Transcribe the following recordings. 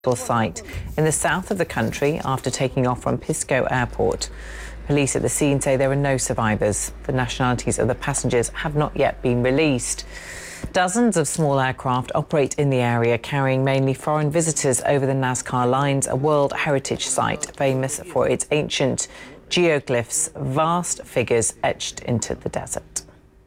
site in the south of the country after taking off from Pisco Airport. Police at the scene say there are no survivors. The nationalities of the passengers have not yet been released. Dozens of small aircraft operate in the area, carrying mainly foreign visitors over the Nazca Lines, a World Heritage Site famous for its ancient geoglyphs, vast figures etched into the desert.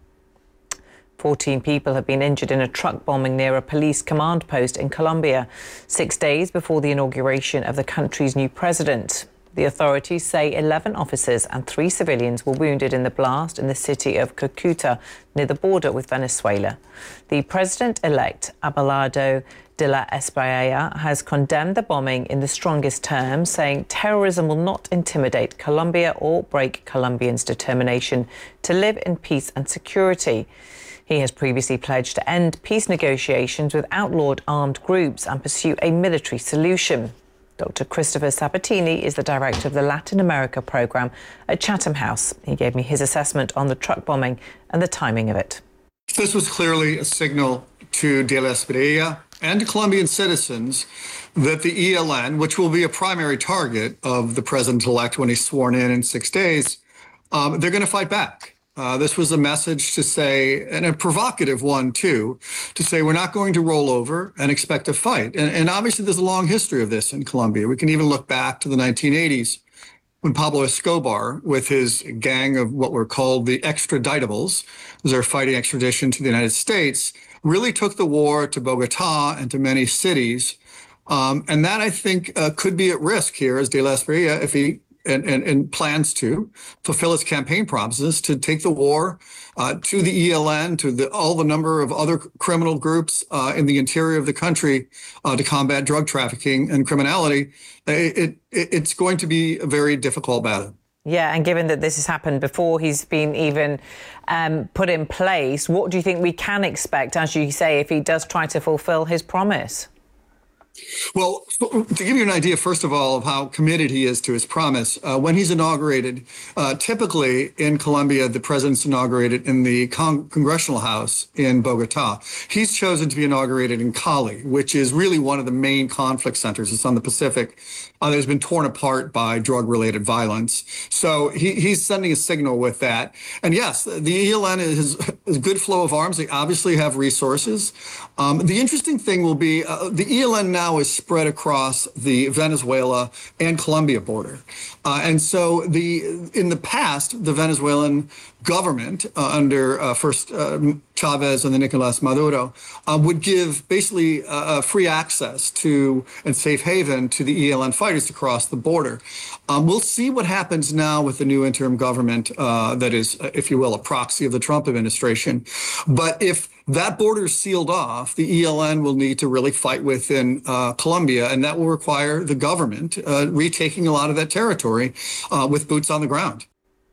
14 people have been injured in a truck bombing near a police command post in Colombia, 6 days before the inauguration of the country's new president. The authorities say 11 officers and 3 civilians were wounded in the blast in the city of Cucuta, near the border with Venezuela. The president-elect Abelardo de la Espriella has condemned the bombing in the strongest terms, saying terrorism will not intimidate Colombia or break Colombians' determination to live in peace and security. He has previously pledged to end peace negotiations with outlawed armed groups and pursue a military solution. Dr. Christopher Sabatini is the director of the Latin America program at Chatham House. He gave me his assessment on the truck bombing and the timing of it. This was clearly a signal to de la Espriella and to Colombian citizens that the ELN, which will be a primary target of the president-elect when he's sworn in 6 days, they're going to fight back. This was a message to say, and a provocative one too, to say we're not going to roll over and expect a fight. And obviously there's a long history of this in Colombia. We can even look back to the 1980s when Pablo Escobar, with his gang of what were called the extraditables, they're fighting extradition to the United States, really took the war to Bogota and to many cities. And that, I think, could be at risk here as de la Espriella, if he and plans to fulfill his campaign promises to take the war to the ELN, to all the number of other criminal groups in the interior of the country to combat drug trafficking and criminality. It's going to be a very difficult battle. Yeah, and given that this has happened before he's been even put in place, what do you think we can expect, as you say, if he does try to fulfill his promise? Well, to give you an idea, first of all, of how committed he is to his promise, when he's inaugurated, typically in Colombia, the president's inaugurated in the Congressional House in Bogota. He's chosen to be inaugurated in Cali, which is really one of the main conflict centers. It's on the Pacific. That has been torn apart by drug-related violence. So he's sending a signal with that. And yes, the ELN is a good flow of arms. They obviously have resources. The interesting thing will be the ELN now is spread across the Venezuela and Colombia border. And so in the past, the Venezuelan government under first Chavez and then Nicolas Maduro would give basically free access to and safe haven to the ELN fighters to cross the border. We'll see what happens now with the new interim government that is, if you will, a proxy of the Trump administration. But if that border is sealed off, the ELN will need to really fight within Colombia, and that will require the government retaking a lot of that territory with boots on the ground.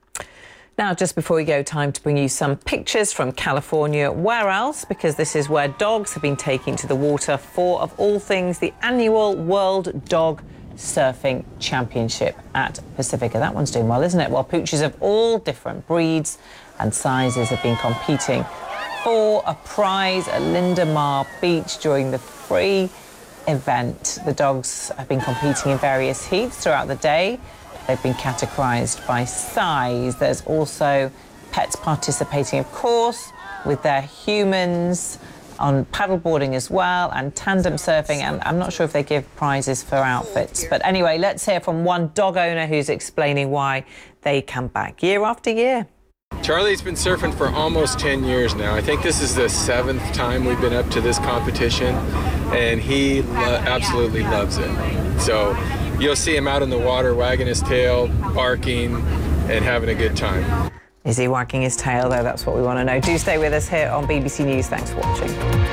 Now, just before we go, time to bring you some pictures from California. Where else? Because this is where dogs have been taking to the water for, of all things, the annual World Dog Surfing Championship at Pacifica. That one's doing well, isn't it? Well, pooches of all different breeds and sizes have been competing for a prize at Linda Mar Beach during the free event. The dogs have been competing in various heats throughout the day. They've been categorized by size. There's also pets participating, of course, with their humans, on paddleboarding as well, and tandem surfing. And I'm not sure if they give prizes for outfits. But anyway, let's hear from one dog owner who's explaining why they come back year after year. Charlie's been surfing for almost 10 years now. I think this is the 7th time we've been up to this competition, and he absolutely loves it. So you'll see him out in the water wagging his tail, barking, and having a good time. Is he wagging his tail, though? That's what we want to know. Do stay with us here on BBC News. Thanks for watching.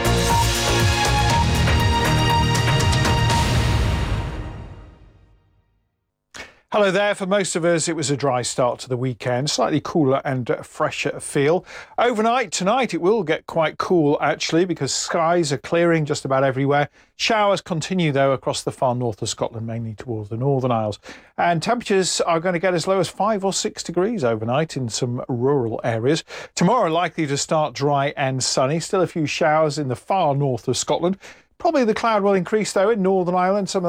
Hello there. For most of us, it was a dry start to the weekend, slightly cooler and fresher feel. Overnight tonight, it will get quite cool, actually, because skies are clearing just about everywhere. Showers continue, though, across the far north of Scotland, mainly towards the Northern Isles. And temperatures are going to get as low as 5 or 6 degrees overnight in some rural areas. Tomorrow, likely to start dry and sunny. Still a few showers in the far north of Scotland. Probably the cloud will increase though in Northern Ireland. Some of